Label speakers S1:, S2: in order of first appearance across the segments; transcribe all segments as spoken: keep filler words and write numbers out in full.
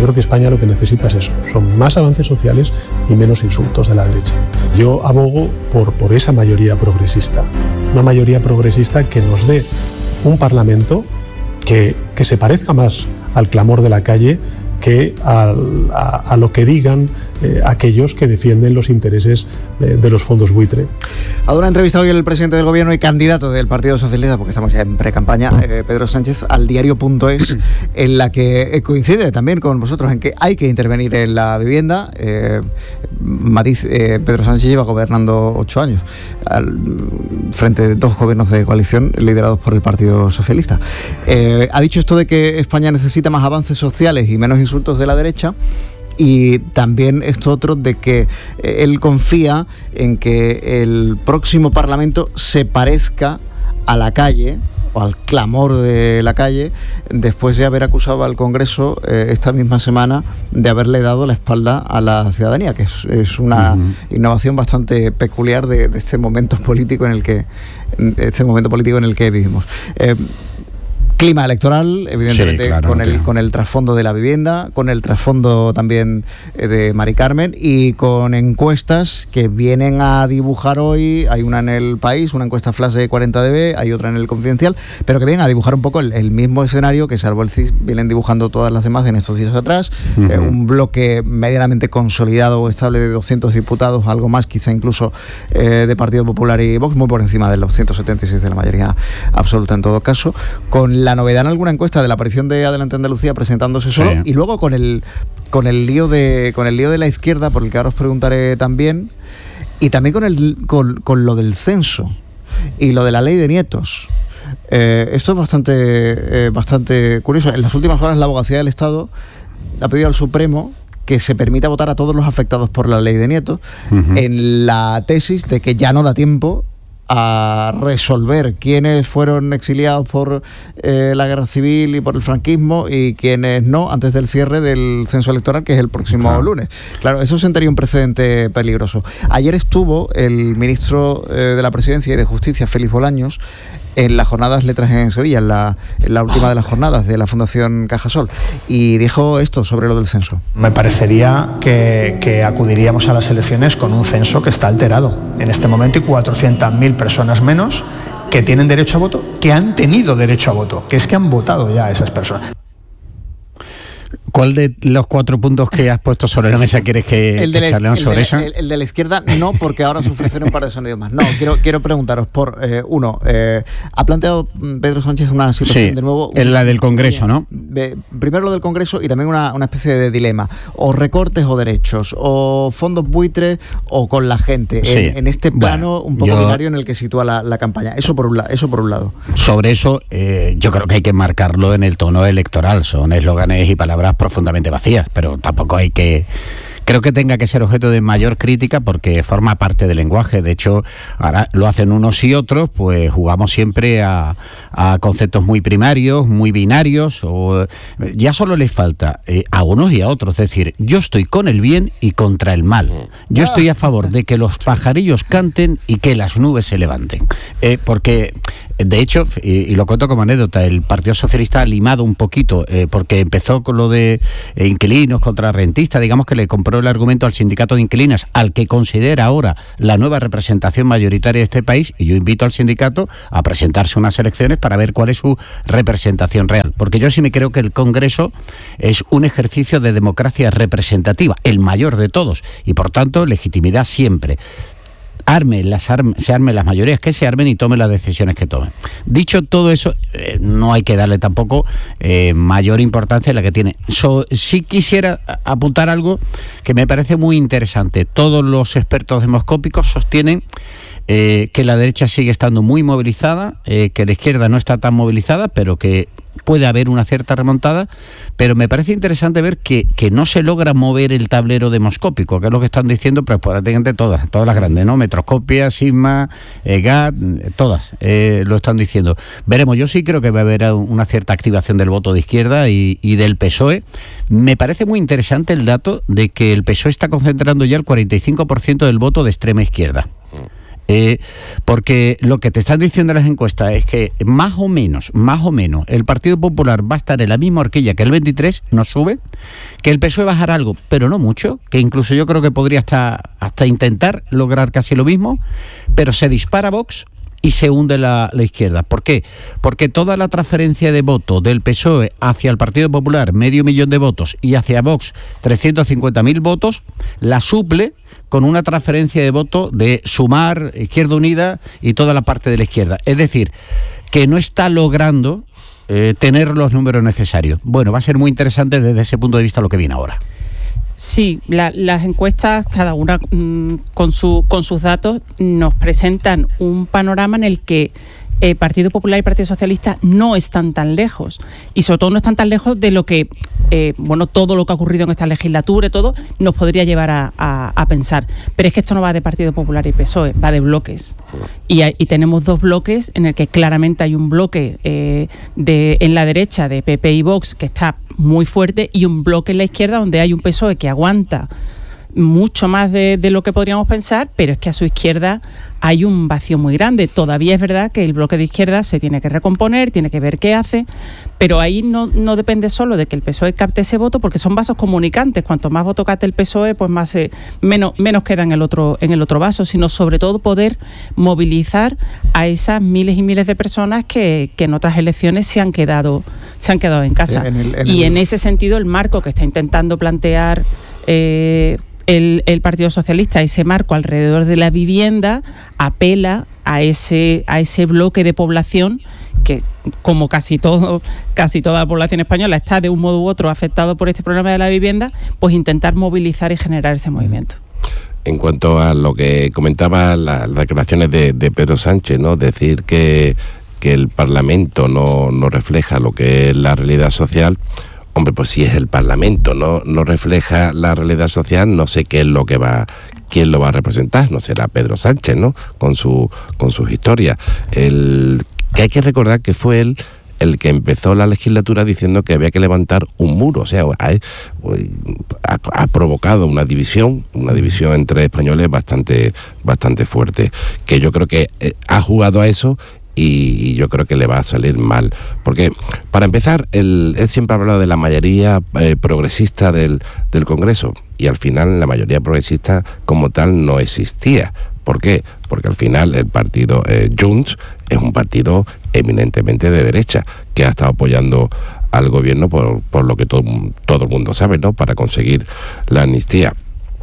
S1: creo que España lo que necesita es eso, son más avances sociales y menos insultos de la derecha. Yo abogo por, por esa mayoría progresista, una mayoría progresista que nos dé un Parlamento que, que se parezca más al clamor de la calle que a, a, a lo que digan eh, aquellos que defienden los intereses eh, de los fondos buitre.
S2: Ha dado una entrevista hoy el presidente del gobierno y candidato del Partido Socialista, porque estamos ya en pre-campaña, eh, Pedro Sánchez, al diario punto es, en la que coincide también con vosotros en que hay que intervenir en la vivienda. Eh, matiz, eh, Pedro Sánchez lleva gobernando ocho años al frente de dos gobiernos de coalición liderados por el Partido Socialista. Eh, ha dicho esto de que España necesita más avances sociales y menos insultos de la derecha, y también esto otro de que él confía en que el próximo Parlamento se parezca a la calle o al clamor de la calle, después de haber acusado al Congreso eh, esta misma semana de haberle dado la espalda a la ciudadanía, que es, es una uh-huh. innovación bastante peculiar de, de este momento político en el que este momento político en el que vivimos. Eh, Clima electoral, evidentemente, sí, claro, con, el, con el trasfondo de la vivienda, con el trasfondo también de Mari Carmen y con encuestas que vienen a dibujar hoy. Hay una en El País, una encuesta flash de cuarenta D B, hay otra en El Confidencial, pero que vienen a dibujar un poco el, el mismo escenario que, salvo el C I S, vienen dibujando todas las demás en estos días atrás. Uh-huh. Eh, un bloque medianamente consolidado o estable de doscientos diputados, algo más quizá incluso eh, de Partido Popular y Vox, muy por encima de los ciento setenta y seis de la mayoría absoluta en todo caso, con la novedad en alguna encuesta de la aparición de Adelante Andalucía presentándose solo, sí. y luego con el con el lío de con el lío de la izquierda, por el que ahora os preguntaré también, y también con el con, con lo del censo y lo de la ley de nietos. Eh, esto es bastante eh, bastante curioso. En las últimas horas la Abogacía del Estado ha pedido al Supremo que se permita votar a todos los afectados por la ley de nietos, uh-huh. en la tesis de que ya no da tiempo a resolver quiénes fueron exiliados por eh, la guerra civil y por el franquismo y quiénes no, antes del cierre del censo electoral, que es el próximo claro. lunes. Claro, eso sentaría un precedente peligroso. Ayer estuvo el ministro eh, de la Presidencia y de Justicia, Félix Bolaños, en las jornadas Letras en Sevilla, en la, en la última de las jornadas de la Fundación Cajasol, y dijo esto sobre lo del censo.
S3: Me parecería que, que acudiríamos a las elecciones con un censo que está alterado. En este momento hay cuatrocientas mil personas menos que tienen derecho a voto, que han tenido derecho a voto, que es que han votado ya esas personas.
S4: ¿Cuál de los cuatro puntos que has puesto sobre la mesa quieres que,
S2: el de
S4: que
S2: la,
S4: charlemos sobre eso?
S2: El, el de la izquierda no, porque ahora se ofrecen un par de sonidos más. No, quiero, quiero preguntaros por, eh, uno, eh, ha planteado Pedro Sánchez una situación
S4: sí,
S2: de nuevo...
S4: en la del Congreso, ¿no?
S2: De, primero lo del Congreso y también una, una especie de dilema. O recortes o derechos, o fondos buitres o con la gente. Sí. En, en este plano bueno, un poco yo, binario en el que sitúa la, la campaña. Eso por, un la, eso por un lado.
S4: Sobre eso, eh, yo creo que hay que marcarlo en el tono electoral. Son eslóganes y palabras profundamente vacías, pero tampoco hay que... Creo que tenga que ser objeto de mayor crítica porque forma parte del lenguaje. De hecho, ahora lo hacen unos y otros, pues jugamos siempre a, a conceptos muy primarios, muy binarios, o ya solo les falta eh, a unos y a otros. Es decir, yo estoy con el bien y contra el mal. Yo estoy a favor de que los pajarillos canten y que las nubes se levanten. Eh, porque... De hecho, y, y lo cuento como anécdota, el Partido Socialista ha limado un poquito, eh, porque empezó con lo de eh, inquilinos contra rentistas, digamos que le compró el argumento al sindicato de inquilinas, al que considera ahora la nueva representación mayoritaria de este país, y yo invito al sindicato a presentarse a unas elecciones para ver cuál es su representación real, porque yo sí me creo que el Congreso es un ejercicio de democracia representativa, el mayor de todos, y por tanto legitimidad siempre. Arme las arme, se armen las mayorías que se armen y tomen las decisiones que tomen. Dicho todo eso, eh, no hay que darle tampoco eh, mayor importancia a la que tiene. So, sí quisiera apuntar algo que me parece muy interesante. Todos los expertos demoscópicos sostienen eh, que la derecha sigue estando muy movilizada, eh, que la izquierda no está tan movilizada, pero que puede haber una cierta remontada, pero me parece interesante ver que, que no se logra mover el tablero demoscópico, que es lo que están diciendo pues, prácticamente todas, todas las grandes, ¿no? Metroscopia, Sigma, eh, G A T, todas eh, lo están diciendo. Veremos, yo sí creo que va a haber una cierta activación del voto de izquierda y, y del P S O E. Me parece muy interesante el dato de que el P S O E está concentrando ya el cuarenta y cinco por ciento del voto de extrema izquierda. Eh, porque lo que te están diciendo las encuestas es que más o menos, más o menos, el Partido Popular va a estar en la misma horquilla que el veintitrés, no sube, que el P S O E bajar algo, pero no mucho, que incluso yo creo que podría hasta, hasta intentar lograr casi lo mismo, pero se dispara Vox y se hunde la, la izquierda. ¿Por qué? Porque toda la transferencia de voto del P S O E hacia el Partido Popular, medio millón de votos, y hacia Vox, trescientos cincuenta mil votos, la suple con una transferencia de voto de Sumar, Izquierda Unida y toda la parte de la izquierda. Es decir, que no está logrando eh, tener los números necesarios. Bueno, va a ser muy interesante desde ese punto de vista lo que viene ahora.
S5: Sí, la, las encuestas, cada una mmm, con, su, con sus datos, nos presentan un panorama en el que el Partido Popular y el Partido Socialista no están tan lejos, y sobre todo no están tan lejos de lo que, eh, bueno, todo lo que ha ocurrido en esta legislatura y todo, nos podría llevar a, a, a pensar. Pero es que esto no va de Partido Popular y P S O E, va de bloques. Y, hay, y tenemos dos bloques en el que claramente hay un bloque eh, de, en la derecha de P P y Vox que está muy fuerte, y un bloque en la izquierda donde hay un P S O E que aguanta mucho más de, de lo que podríamos pensar, pero es que a su izquierda hay un vacío muy grande. Todavía es verdad que el bloque de izquierda se tiene que recomponer, tiene que ver qué hace, pero ahí no, no depende solo de que el P S O E capte ese voto, porque son vasos comunicantes. Cuanto más voto capte el P S O E, pues más eh, menos, menos queda en el otro en el otro vaso, sino sobre todo poder movilizar a esas miles y miles de personas que, que en otras elecciones se han quedado se han quedado en casa. En el, en y el... en ese sentido, el marco que está intentando plantear eh, El, el Partido Socialista, ese marco alrededor de la vivienda, apela a ese a ese bloque de población que, como casi todo casi toda la población española está de un modo u otro afectado por este problema de la vivienda, pues intentar movilizar y generar ese movimiento.
S6: En cuanto a lo que comentaba la, las declaraciones de, de Pedro Sánchez, ¿no? Decir que, que el Parlamento no, no refleja lo que es la realidad social. Hombre, pues si es el Parlamento, no, no refleja la realidad social, no sé qué es lo que va, quién lo va a representar, no será Pedro Sánchez, ¿no? Con su, con sus historias. El, que hay que recordar que fue él el que empezó la legislatura diciendo que había que levantar un muro, o sea, ha, ha, ha provocado una división, una división entre españoles bastante, bastante fuerte, que yo creo que ha jugado a eso. Y yo creo que le va a salir mal, porque para empezar él, él siempre ha hablado de la mayoría eh, progresista del, del Congreso, y al final la mayoría progresista como tal no existía. ¿Por qué? Porque al final el partido eh, Junts es un partido eminentemente de derecha, que ha estado apoyando al gobierno por, por lo que todo, todo el mundo sabe, ¿no? Para conseguir la amnistía.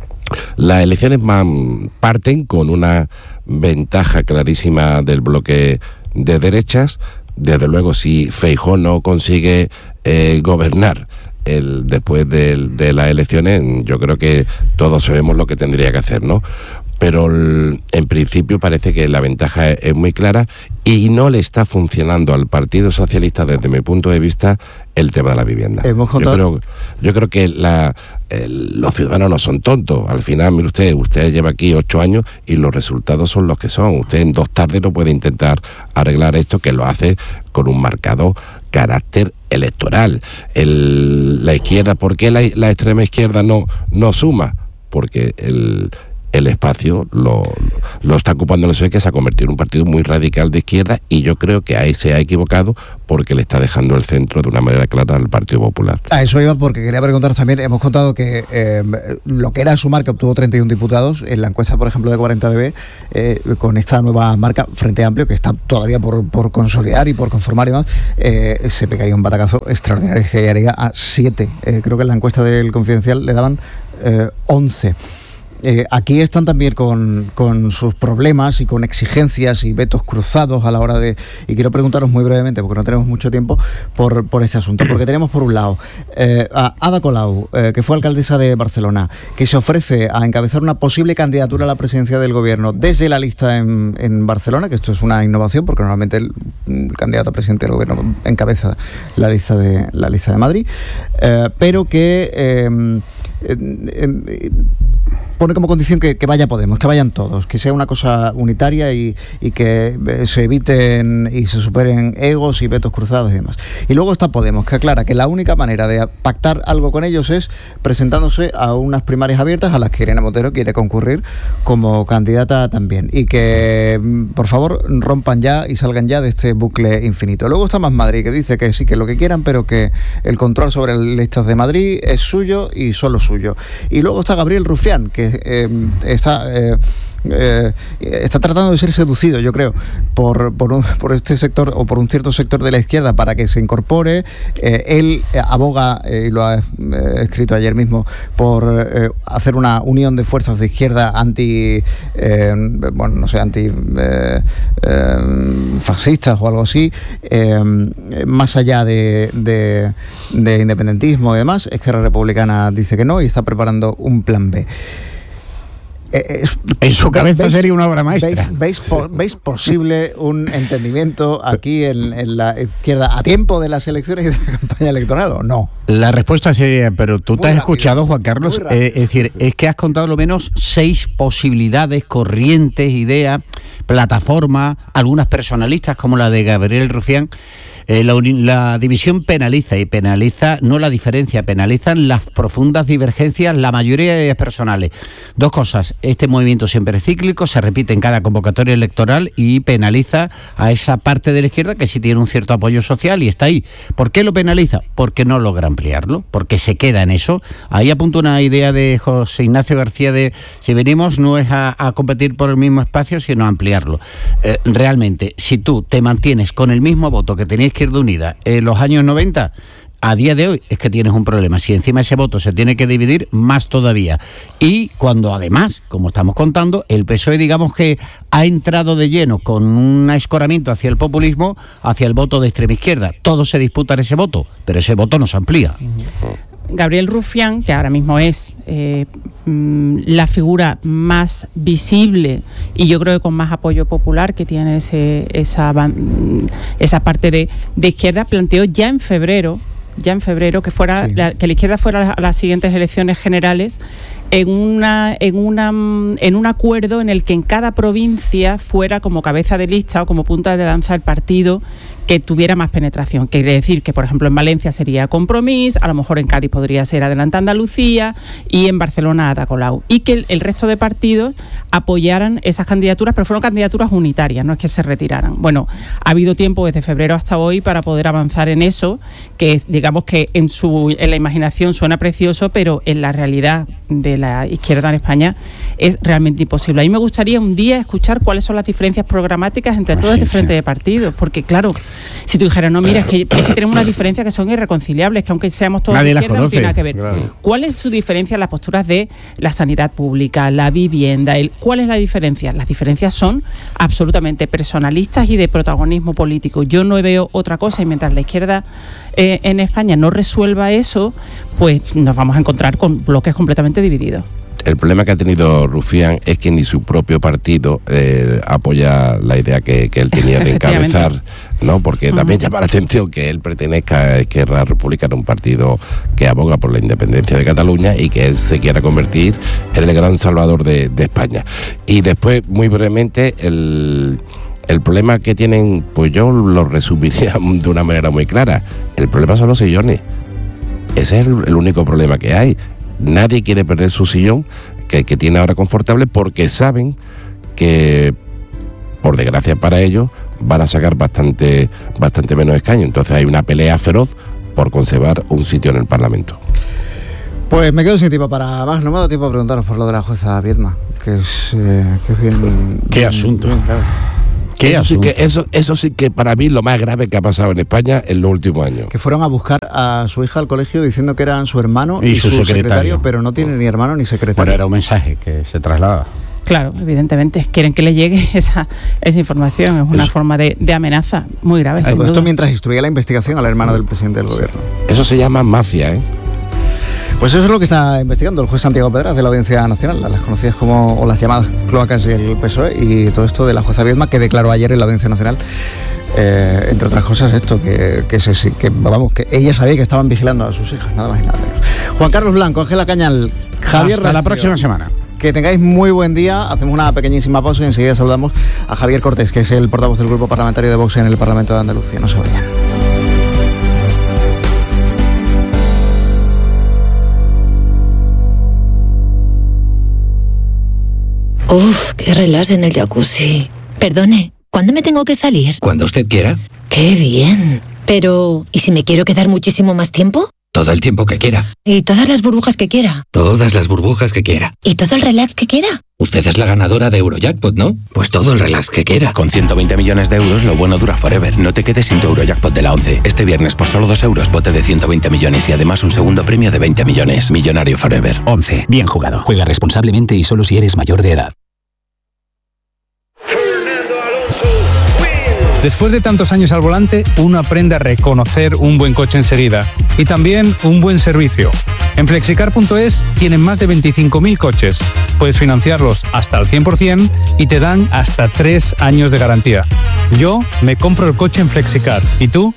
S6: Las elecciones man, parten con una ventaja clarísima del bloque de derechas. Desde luego, si Feijóo no consigue eh, gobernar el, después de, de las elecciones, yo creo que todos sabemos lo que tendría que hacer, ¿no? Pero el, en principio parece que la ventaja es, es muy clara, y no le está funcionando al Partido Socialista, desde mi punto de vista, el tema de la vivienda. Hemos contado... Yo creo, yo creo que la, el, los ciudadanos no son tontos. Al final, mire usted, usted lleva aquí ocho años y los resultados son los que son. Usted en dos tardes no puede intentar arreglar esto, que lo hace con un marcado carácter electoral. El, la izquierda, ¿por qué la, la extrema izquierda no, no suma? Porque el... el espacio lo, lo está ocupando el P S O E, que se ha convertido en un partido muy radical de izquierda, y yo creo que ahí se ha equivocado porque le está dejando el centro de una manera clara al Partido Popular.
S2: A eso iba, porque quería preguntaros también, hemos contado que eh, lo que era Sumar, que obtuvo treinta y uno diputados, en la encuesta, por ejemplo, de cuarenta D B, eh, con esta nueva marca, Frente Amplio, que está todavía por, por consolidar y por conformar y demás, eh, se pegaría un batacazo extraordinario que llegaría a siete. Eh, creo que en la encuesta del Confidencial le daban eh, once. Eh, aquí están también con, con sus problemas y con exigencias y vetos cruzados a la hora de... Y quiero preguntaros muy brevemente, porque no tenemos mucho tiempo, por, por este asunto. Porque tenemos por un lado eh, a Ada Colau, eh, que fue alcaldesa de Barcelona, que se ofrece a encabezar una posible candidatura a la presidencia del gobierno desde la lista en, en Barcelona, que esto es una innovación, porque normalmente el, el candidato a presidente del gobierno encabeza la lista de, la lista de Madrid, eh, pero que... Eh, eh, eh, pone como condición que, que vaya Podemos, que vayan todos, que sea una cosa unitaria y, y que se eviten y se superen egos y vetos cruzados y demás. Y luego está Podemos, que aclara que la única manera de pactar algo con ellos es presentándose a unas primarias abiertas a las que Irene Montero quiere concurrir como candidata también, y que por favor rompan ya y salgan ya de este bucle infinito. Luego está Más Madrid, que dice que sí, que lo que quieran, pero que el control sobre las listas de Madrid es suyo y solo suyo. Y luego está Gabriel Rufián, que eh, está eh, eh, está tratando de ser seducido, yo creo, por, por, un, por este sector o por un cierto sector de la izquierda para que se incorpore. Eh, él eh, aboga, eh, y lo ha eh, escrito ayer mismo, por eh, hacer una unión de fuerzas de izquierda anti, eh, bueno, no sé, anti eh, eh, fascistas o algo así, eh, más allá de, de, de independentismo y demás. Esquerra Republicana dice que no y está preparando un plan B.
S4: Eh, es, en su cabeza ¿veis, sería una obra maestra.
S2: ¿Veis, veis, po, ¿veis posible un entendimiento aquí en, en la izquierda a tiempo de las elecciones y de la campaña electoral o no?
S4: La respuesta sería, pero tú muy te has rápido, escuchado, Juan Carlos, eh, es decir, es que has contado lo menos seis posibilidades, corrientes, ideas, plataformas, algunas personalistas como la de Gabriel Rufián. Eh, la, la división penaliza, y penaliza no la diferencia, penalizan las profundas divergencias, la mayoría de ellas personales. Dos cosas: este movimiento siempre es cíclico, se repite en cada convocatoria electoral y penaliza a esa parte de la izquierda que sí tiene un cierto apoyo social y está ahí. ¿Por qué lo penaliza? Porque no logra ampliarlo, porque se queda en eso. Ahí apunto una idea de José Ignacio García de si venimos no es a, a competir por el mismo espacio, sino a ampliarlo. Eh, realmente, si tú te mantienes con el mismo voto que tenías Izquierda Unida en los años noventa, a día de hoy es que tienes un problema. Si encima ese voto se tiene que dividir, más todavía. Y cuando además, como estamos contando, el P S O E, digamos que ha entrado de lleno con un escoramiento hacia el populismo, hacia el voto de extrema izquierda. Todos se disputan ese voto, pero ese voto no se amplía.
S5: Gabriel Rufián, que ahora mismo es eh, la figura más visible y yo creo que con más apoyo popular que tiene ese, esa, esa parte de, de izquierda, planteó ya en febrero, ya en febrero que fuera sí. la, que la izquierda fuera a las siguientes elecciones generales en una en una en un acuerdo en el que en cada provincia fuera como cabeza de lista o como punta de lanza el partido que tuviera más penetración. Quiere decir que, por ejemplo, en Valencia sería Compromís, a lo mejor en Cádiz podría ser Adelante Andalucía y en Barcelona Ada Colau. Y que el, el resto de partidos apoyaran esas candidaturas, pero fueron candidaturas unitarias, no es que se retiraran. Bueno, ha habido tiempo desde febrero hasta hoy para poder avanzar en eso, que es, digamos que en su en la imaginación suena precioso, pero en la realidad de la izquierda en España es realmente imposible. A mí me gustaría un día escuchar cuáles son las diferencias programáticas entre todos este frente de partidos, porque claro, si tú dijeras, no, mira, es que, es que tenemos unas diferencias que son irreconciliables, que aunque seamos todos de izquierda, no tiene nada que ver. Claro. ¿Cuál es su diferencia en las posturas de la sanidad pública, la vivienda? El, ¿Cuál es la diferencia? Las diferencias son absolutamente personalistas y de protagonismo político. Yo no veo otra cosa, y mientras la izquierda eh, en España no resuelva eso, pues nos vamos a encontrar con bloques completamente divididos.
S6: El problema que ha tenido Rufián es que ni su propio partido eh, apoya la idea que, que él tenía de encabezar, ¿no? Porque uh-huh. también llama la atención que él pertenezca a Esquerra Republicana, un partido que aboga por la independencia de Cataluña y que él se quiera convertir en el gran salvador de, de España. Y después, muy brevemente, el... El problema que tienen, pues yo lo resumiría de una manera muy clara. El problema son los sillones. Ese es el, el único problema que hay. Nadie quiere perder su sillón que, que tiene ahora confortable porque saben que, por desgracia para ellos, van a sacar bastante, bastante menos escaños. Entonces hay una pelea feroz por conservar un sitio en el Parlamento.
S2: Pues me quedo sin tiempo para más. No me ha dado tiempo a preguntaros por lo de la jueza Viedma, que es, eh, que es bien...
S4: ¿Qué asunto? Bien, claro.
S6: Eso sí, que, eso, eso sí que para mí lo más grave que ha pasado en España en los últimos años.
S2: Que fueron a buscar a su hija al colegio diciendo que eran su hermano y, y su, su secretario. secretario, pero no tiene ni hermano ni secretario.
S4: Pero era un mensaje que se traslada.
S5: Claro, evidentemente, quieren que le llegue esa, esa información, es una eso. forma de, de amenaza muy grave.
S2: Esto duda. mientras instruía la investigación al hermano del presidente del gobierno.
S6: Eso se llama mafia, ¿eh?
S2: Pues eso es lo que está investigando el juez Santiago Pedraz de la Audiencia Nacional, las conocidas como, o las llamadas cloacas del P S O E, y todo esto de la jueza Viedma, que declaró ayer en la Audiencia Nacional, eh, entre otras cosas, esto, que, que, se, que, vamos, que ella sabía que estaban vigilando a sus hijas, nada más y nada menos. Juan Carlos Blanco, Ángela Cañal, Javier
S4: Hasta
S2: Recio,
S4: la próxima semana.
S2: Que tengáis muy buen día. Hacemos una pequeñísima pausa y enseguida saludamos a Javier Cortés, que es el portavoz del Grupo Parlamentario de Vox en el Parlamento de Andalucía. No se vayan.
S7: Uf, qué relax en el jacuzzi. Perdone, ¿cuándo me tengo que salir?
S8: Cuando usted quiera.
S7: ¡Qué bien! Pero, ¿y si me quiero quedar muchísimo más tiempo?
S8: Todo el tiempo que quiera.
S7: ¿Y todas las burbujas que quiera?
S8: Todas las burbujas que quiera.
S7: ¿Y todo el relax que quiera?
S8: Usted es la ganadora de Eurojackpot, ¿no? Pues todo el relax que quiera.
S9: Con ciento veinte millones de euros, lo bueno dura forever. No te quedes sin tu Eurojackpot de la once. Este viernes, por solo dos euros, bote de ciento veinte millones y además un segundo premio de veinte millones. Millonario forever.
S10: once. Bien jugado. Juega responsablemente y solo si eres mayor de edad.
S11: Después de tantos años al volante, uno aprende a reconocer un buen coche enseguida y también un buen servicio. En Flexicar punto es tienen más de veinticinco mil coches. Puedes financiarlos hasta al cien por ciento y te dan hasta tres años de garantía. Yo me compro el coche en Flexicar. ¿Y tú?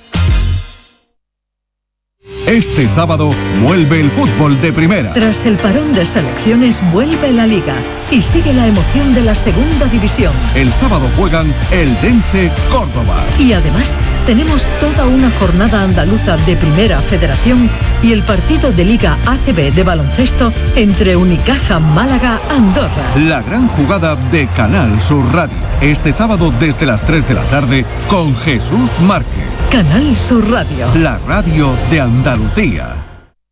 S12: Este sábado vuelve el fútbol de primera.
S13: Tras el parón de selecciones vuelve la Liga y sigue la emoción de la segunda división.
S12: El sábado juegan el Dense Córdoba.
S13: Y además tenemos toda una jornada andaluza de Primera Federación y el partido de Liga A C B de baloncesto entre Unicaja Málaga Andorra.
S12: La gran jugada de Canal Sur Radio. Este sábado desde las tres de la tarde con Jesús Márquez.
S13: Canal Sur Radio.
S12: La radio de Andalucía.